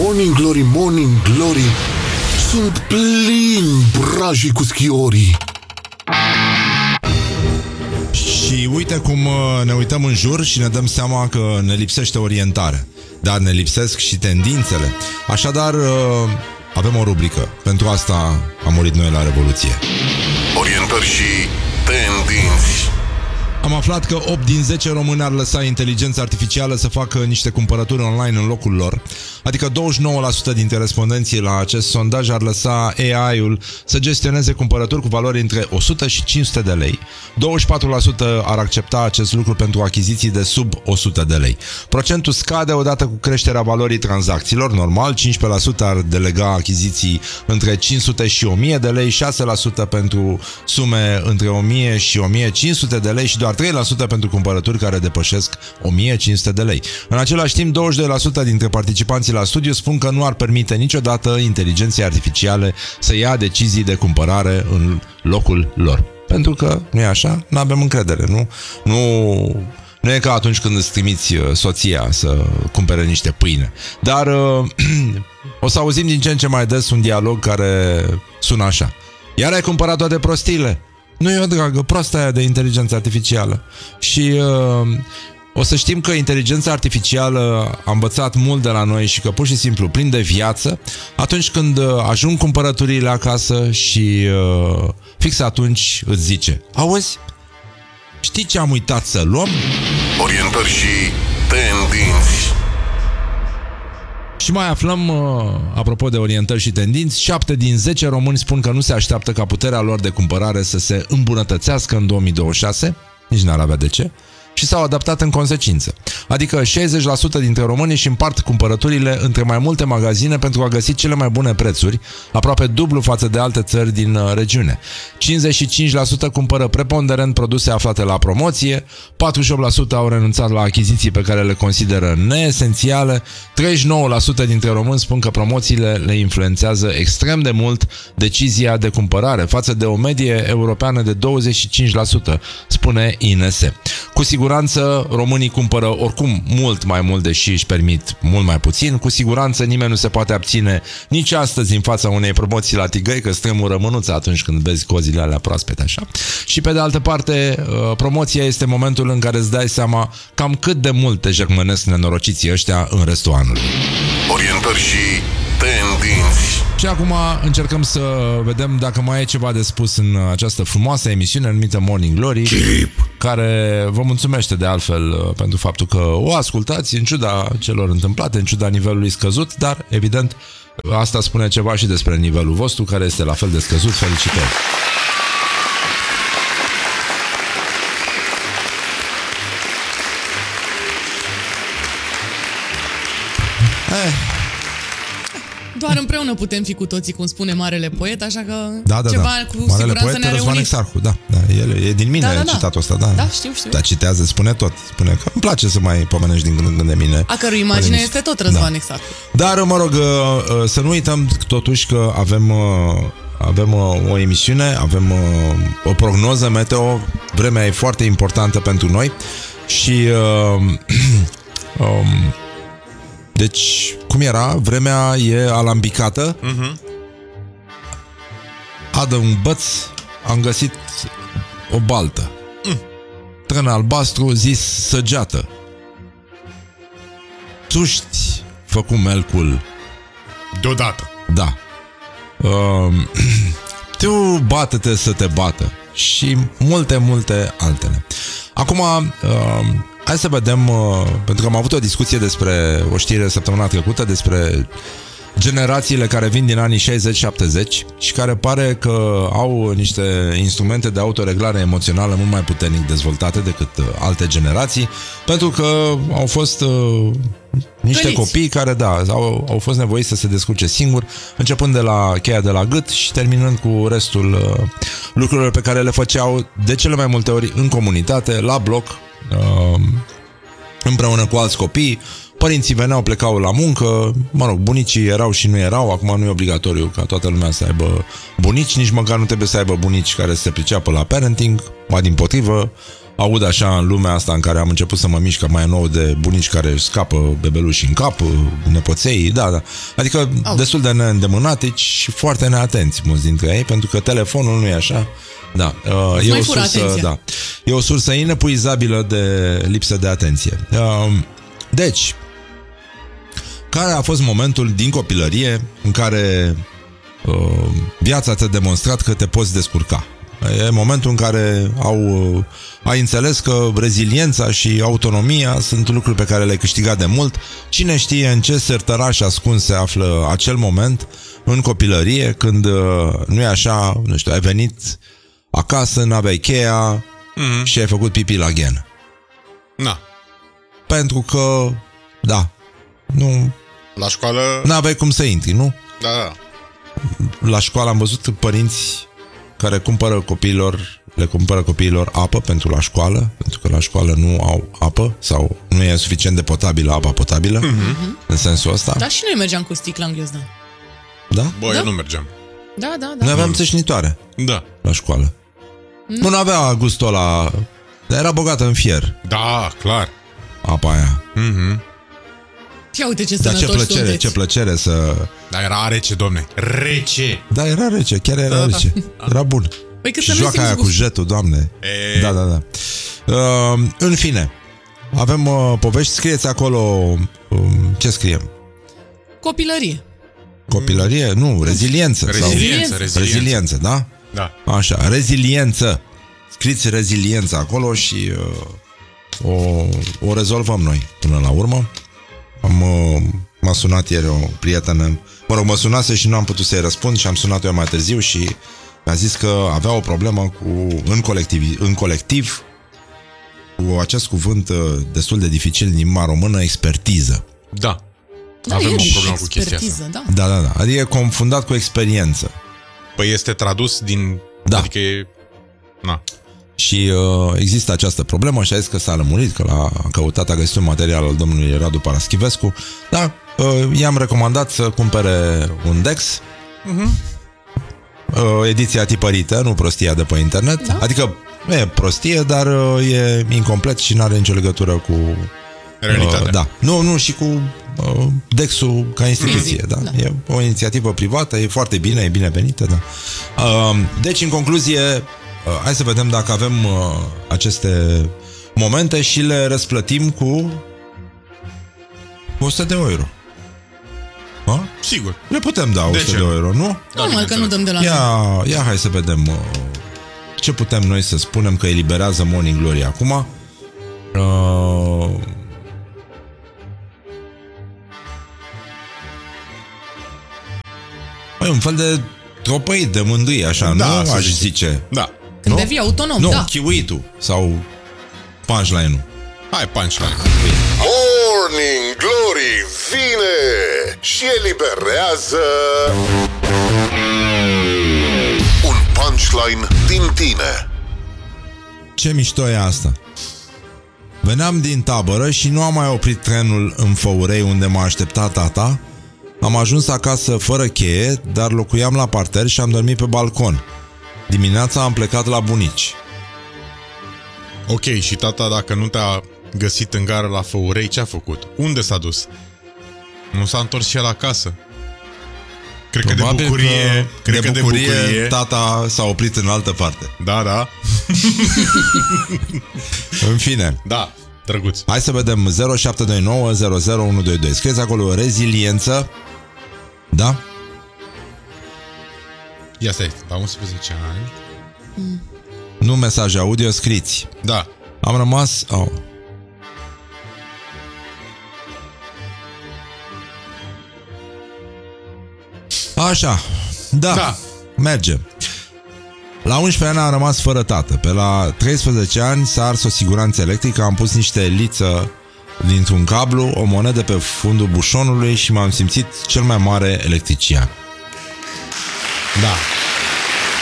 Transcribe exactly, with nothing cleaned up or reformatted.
Morning Glory, Morning Glory, sunt plini brajii cu schiorii. Și uite cum ne uităm în jur și ne dăm seama că ne lipsește orientarea, dar ne lipsesc și tendințele. Așadar, avem o rubrică. Pentru asta am murit noi la Revoluție. Orientări și tendinți. Am aflat că opt din zece români ar lăsa inteligența artificială să facă niște cumpărături online în locul lor. Adică douăzeci și nouă la sută dintre respondenții la acest sondaj ar lăsa A I-ul să gestioneze cumpărături cu valori între o sută și cinci sute de lei. douăzeci și patru la sută ar accepta acest lucru pentru achiziții de sub o sută de lei. Procentul scade odată cu creșterea valorii tranzacțiilor. Normal, cincisprezece la sută ar delega achiziții între cinci sute și o mie de lei, șase la sută pentru sume între o mie și o mie cinci sute de lei și doar trei la sută pentru cumpărături care depășesc o mie cinci sute de lei. În același timp, douăzeci și doi la sută dintre participanții la studiu spun că nu ar permite niciodată inteligenței artificiale să ia decizii de cumpărare în locul lor. Pentru că, nu e așa? Nu avem încredere, nu? Nu... Nu e ca atunci când îți trimiți soția să cumpere niște pâine. Dar o să auzim din ce în ce mai des un dialog care sună așa: iar ai cumpărat toate prostiile? Nu, eu, dragă, proasta aia de inteligență artificială. Și uh, o să știm că inteligența artificială a învățat mult de la noi și că pur și simplu prinde viață atunci când ajung cumpărăturile acasă și uh, fix atunci îți zice: auzi, știi ce am uitat să luăm? Orientări și tendinți. Și mai aflăm, apropo de orientări și tendinți, șapte din zece români spun că nu se așteaptă ca puterea lor de cumpărare să se îmbunătățească în două mii douăzeci și șase, nici n-ar avea de ce, și s-au adaptat în consecință. Adică șaizeci la sută dintre români își împart cumpărăturile între mai multe magazine pentru a găsi cele mai bune prețuri, aproape dublu față de alte țări din regiune. cincizeci și cinci la sută cumpără preponderent produse aflate la promoție, patruzeci și opt la sută au renunțat la achiziții pe care le consideră neesențiale, treizeci și nouă la sută dintre români spun că promoțiile le influențează extrem de mult decizia de cumpărare, față de o medie europeană de douăzeci și cinci la sută, spune I N S. Cu siguranță românii cumpără oricum mult mai mult, deși își permit mult mai puțin. Cu siguranță nimeni nu se poate abține nici astăzi în fața unei promoții la tigăi, că stremură mânuța atunci când vezi cozile alea proaspete așa. Și pe de altă parte, promoția este momentul în care îți dai seama cam cât de mult te jermănesc nenorociții ăștia în restul anului. Orientări și tendinți. Și acum încercăm să vedem dacă mai e ceva de spus în această frumoasă emisiune numită Morning Glory, Chip. care vă mulțumește de altfel pentru faptul că o ascultați în ciuda celor întâmplate, în ciuda nivelului scăzut, dar evident asta spune ceva și despre nivelul vostru, care este la fel de scăzut. Felicitări! Eh. Doar împreună putem fi cu toții, cum spune marele poet, așa că da, da, ceva da. cu marele siguranță poet, ne-a Răzvan reunit. Exarhu, da, da, el e din mine, da, da, da. citatul ăsta, da. Da, știu, știu. Dar citează, spune tot, spune că îmi place să mai pomenești din când în când de mine. A cărui imagine este tot Răzvan da. Exarhu. Dar, mă rog, să nu uităm totuși că avem, avem o emisiune, avem o prognoză meteo, vremea e foarte importantă pentru noi și uh, um, deci, cum era? Vremea e alambicată. uh-huh. Adă un băț, am găsit o baltă. mm. Tren albastru, zis săgeată. Tuști, făcu melcul deodată. Da. uh, Tu bate-te să te bată. Și multe, multe altele. Acum uh, hai să vedem, uh, pentru că am avut o discuție despre o știre săptămâna trecută despre generațiile care vin din anii șaizeci șaptezeci și care pare că au niște instrumente de autoreglare emoțională mult mai puternic dezvoltate decât uh, alte generații, pentru că au fost uh, niște Veniți. copii care, da, au, au fost nevoiți să se descurce singuri, începând de la cheia de la gât și terminând cu restul uh, lucrurilor pe care le făceau de cele mai multe ori în comunitate, la bloc, uh, împreună cu alți copii. Părinții veneau, plecau la muncă, mă rog, bunicii erau și nu erau, acum nu e obligatoriu ca toată lumea să aibă bunici, nici măcar nu trebuie să aibă bunici care să se priceapă la parenting, mai dimpotrivă, aud așa în lumea asta în care am început să mă mișc, că mai e nou de bunici care își scapă bebeluși în cap, nepoței, da, da. Adică Au. destul de neîndemânatici și foarte neatenți mulți dintre ei, pentru că telefonul nu e așa. Da, uh, e, o sursă, da, e o sursă inepuizabilă de lipsă de atenție. Uh, deci, care a fost momentul din copilărie în care uh, viața te-a demonstrat că te poți descurca? E momentul în care au, uh, ai înțeles că reziliența și autonomia sunt lucruri pe care le-ai câștigat de mult. Cine știe în ce sertăraș ascuns se află acel moment în copilărie, când, uh, nu e așa, nu știu, ai venit acasă, n-aveai cheia mm-hmm. și ai făcut pipi la ghenă. Na. Pentru că, da, nu... La școală... N-aveai cum să intri, nu? Da, da. La școală am văzut părinți care cumpără copiilor, le cumpără copiilor apă pentru la școală, pentru că la școală nu au apă sau nu e suficient de potabilă apa potabilă, mm-hmm. în sensul ăsta. Da, și noi mergeam cu sticla în ghiozdan. Da? Bă, da? eu nu mergeam. Da, da, da. Noi aveam țâșnitoare. Da. La școală. Nu, nu avea gustul ăla, dar era bogată în fier. Da, clar. Apa aia. Mhm. Ia uite ce Dar ce plăcere, sunteți. ce plăcere să... Dar era rece, domne. Rece. Da, era rece, chiar era da, rece. da. Era bun. Păi și joaca aia cu jetul, doamne. E... Da, da, da. Uh, în fine, avem uh, povești, scrieți acolo, um, ce scriem? Copilărie. Copilărie? Nu, reziliență. Reziliență, sau... reziliență. Reziliență, da? Da. Așa, reziliență. Scrieți reziliență acolo și uh, o, o rezolvăm noi până la urmă. Am, uh, m-a sunat ieri o prietenă, mă rog, mă sunase și nu am putut să-i răspund și am sunat eu mai târziu și mi-a zis că avea o problemă cu, în, colectiv, în colectiv cu acest cuvânt uh, destul de dificil în limba română, expertiză. Da. Da, avem e o problemă cu chestia asta. Da. Da, da, da. Adică e confundat cu experiență. Păi este tradus din... Da. Adică e... Na. Și uh, există această problemă și a zis că s-a lămurit, că l-a căutat, a găsit un material al domnului Radu Paraschivescu. Da, uh, i-am recomandat să cumpere un Dex, uh-huh. uh, ediția tipărită, nu prostia de pe internet. Da? Adică e prostie, dar uh, e incomplet și nu are nicio legătură cu... Realitatea. Uh, da. Nu, nu, și cu uh, Dexul ca instituție. Da? Da. E o inițiativă privată, e foarte bine, e binevenită. Da. Uh, deci, în concluzie, uh, hai să vedem dacă avem uh, aceste momente și le răsplătim cu o sută de euro. Ha? Sigur. Le putem da o sută de, de euro, nu? Da, normal că nu dăm de la ia, ia, hai să vedem uh, ce putem noi să spunem că eliberează Morning Glory acum. Uh, Păi, un fel de tropăit de mândâie, așa, da, nu? Aș zice. Da. Când nu? devii autonom, nu, da. chiuitul sau punchline-ul. Hai, punchline. Morning Glory vine și eliberează un punchline din tine. Ce mișto e asta? Veneam din tabără și nu am mai oprit trenul în Făurei unde m-a așteptat tata. Am ajuns acasă fără cheie, dar locuiam la parter și am dormit pe balcon. Dimineața am plecat la bunici. Ok, și tata, dacă nu te-a găsit în gară la Făurei, ce a făcut? Unde s-a dus? Nu s-a întors și el acasă? Cred că Probabil de bucurie, că cred de că bucurie, de bucurie tata s-a oprit în altă parte. Da, da. În fine. Da, drăguț. Hai să vedem zero șapte doi nouă zero zero unu doi doi. Scrieți acolo reziliență. Da? Ia stai, la unsprezece ani. Mm. Nu mesaje audio, scriți. Da. Am rămas... Oh. Așa. Da. Da. Merge. La unsprezece ani am rămas fără tată. Pe la treisprezece ani s-a ars o siguranță electrică. Am pus niște liță dintr-un cablu, o monedă pe fundul bușonului și m-am simțit cel mai mare electrician. Da.